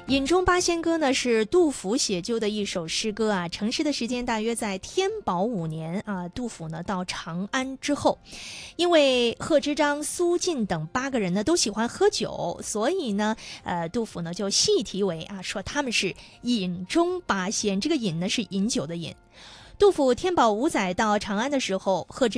饮中八仙歌呢是杜甫写就的一首诗歌啊，成诗的时间大约在天宝5年啊。杜甫呢到长安之后，因为贺知章、苏晋等8个人呢都喜欢喝酒，所以呢，杜甫呢就细题为啊，说他们是饮中八仙。这个饮呢是饮酒的饮。杜甫天宝5载到长安的时候，贺知